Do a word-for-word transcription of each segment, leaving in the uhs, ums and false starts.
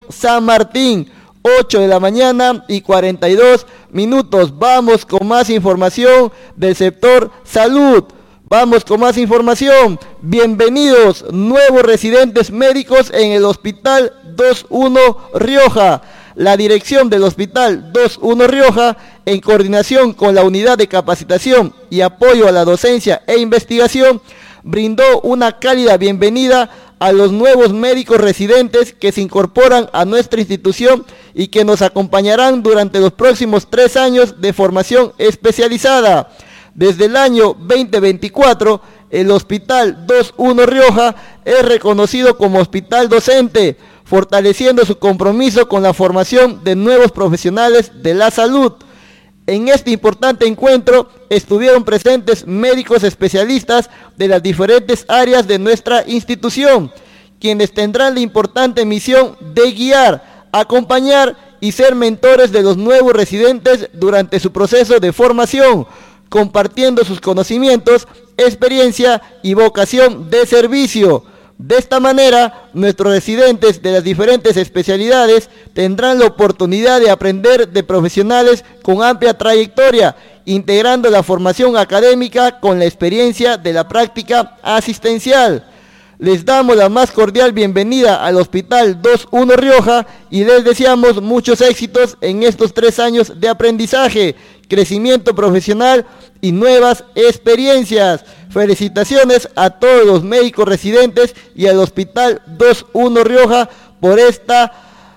San Martín, ocho de la mañana y cuarenta y dos minutos. Vamos con más información del sector salud. Vamos con más información. Bienvenidos nuevos residentes médicos en el Hospital veintiuno Rioja. La dirección del Hospital veintiuno Rioja, en coordinación con la Unidad de Capacitación y Apoyo a la Docencia e Investigación, brindó una cálida bienvenida a los nuevos médicos residentes que se incorporan a nuestra institución y que nos acompañarán durante los próximos tres años de formación especializada. Desde el año veinte veinticuatro, el Hospital veintiuno Rioja es reconocido como hospital docente, fortaleciendo su compromiso con la formación de nuevos profesionales de la salud. En este importante encuentro estuvieron presentes médicos especialistas de las diferentes áreas de nuestra institución, quienes tendrán la importante misión de guiar, acompañar y ser mentores de los nuevos residentes durante su proceso de formación, compartiendo sus conocimientos, experiencia y vocación de servicio. De esta manera, nuestros residentes de las diferentes especialidades tendrán la oportunidad de aprender de profesionales con amplia trayectoria, integrando la formación académica con la experiencia de la práctica asistencial. Les damos la más cordial bienvenida al Hospital veintiuno Rioja y les deseamos muchos éxitos en estos tres años de aprendizaje, crecimiento profesional y nuevas experiencias. Felicitaciones a todos los médicos residentes y al Hospital veintiuno Rioja por esta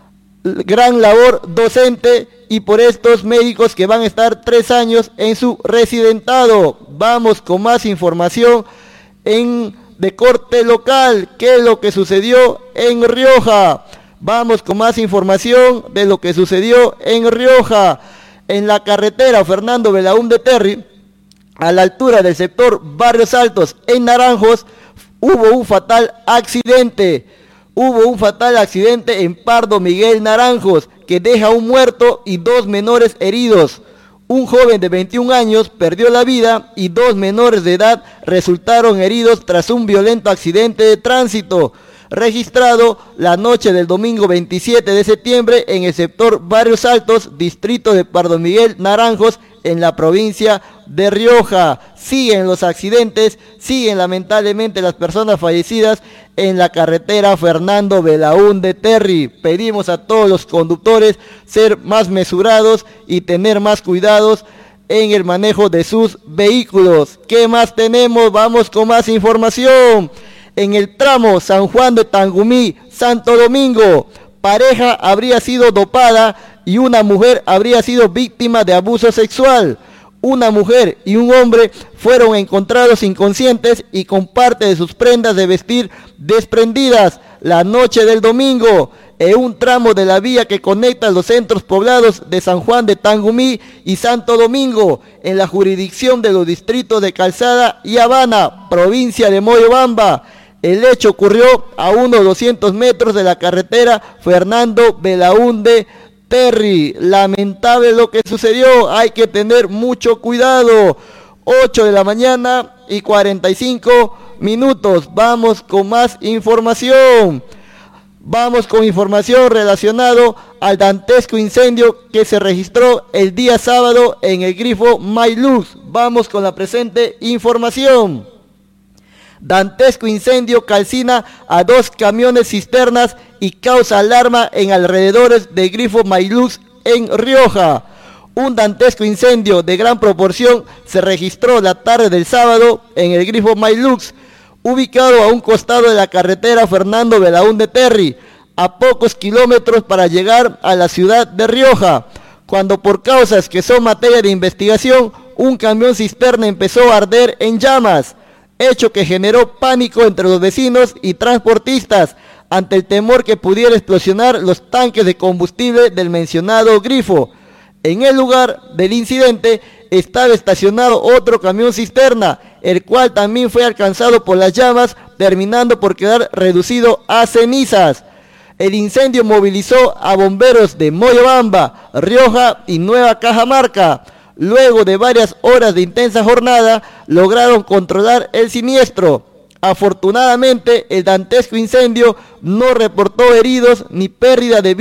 gran labor docente y por estos médicos que van a estar tres años en su residentado. Vamos con más información en de corte local. ¿Qué es lo que sucedió en Rioja? Vamos con más información de lo que sucedió en Rioja. En la carretera Fernando Belaúnde Terry, a la altura del sector Barrios Altos, en Naranjos, hubo un fatal accidente. Hubo un fatal accidente en Pardo Miguel Naranjos, que deja un muerto y dos menores heridos. Un joven de veintiún años perdió la vida y dos menores de edad resultaron heridos tras un violento accidente de tránsito registrado la noche del domingo veintisiete de septiembre en el sector Barrios Altos, distrito de Pardo Miguel Naranjos, en la provincia de Rioja. Siguen los accidentes, siguen lamentablemente las personas fallecidas en la carretera Fernando Belaúnde Terry. Pedimos a todos los conductores ser más mesurados y tener más cuidados en el manejo de sus vehículos. ¿Qué más tenemos? Vamos con más información. En el tramo San Juan de Tangumí, Santo Domingo, pareja habría sido dopada y una mujer habría sido víctima de abuso sexual. Una mujer y un hombre fueron encontrados inconscientes y con parte de sus prendas de vestir desprendidas la noche del domingo en un tramo de la vía que conecta los centros poblados de San Juan de Tangumí y Santo Domingo, en la jurisdicción de los distritos de Calzada y Habana, provincia de Moyobamba. El hecho ocurrió a unos doscientos metros de la carretera Fernando Belaúnde Terry. Lamentable lo que sucedió, hay que tener mucho cuidado. ocho de la mañana y cuarenta y cinco minutos. Vamos con más información. Vamos con información relacionado al dantesco incendio que se registró el día sábado en el grifo Mailux. Vamos con la presente información. Dantesco incendio calcina a dos camiones cisternas y causa alarma en alrededores del grifo Mailux en Rioja. Un dantesco incendio de gran proporción se registró la tarde del sábado en el grifo Mailux, ubicado a un costado de la carretera Fernando Belaúnde Terry, a pocos kilómetros para llegar a la ciudad de Rioja, cuando por causas que son materia de investigación, un camión cisterna empezó a arder en llamas, hecho que generó pánico entre los vecinos y transportistas ante el temor que pudiera explosionar los tanques de combustible del mencionado grifo. En el lugar del incidente estaba estacionado otro camión cisterna, el cual también fue alcanzado por las llamas, terminando por quedar reducido a cenizas. El incendio movilizó a bomberos de Moyobamba, Rioja y Nueva Cajamarca. Luego de varias horas de intensa jornada, lograron controlar el siniestro. Afortunadamente, el dantesco incendio no reportó heridos ni pérdida de vidas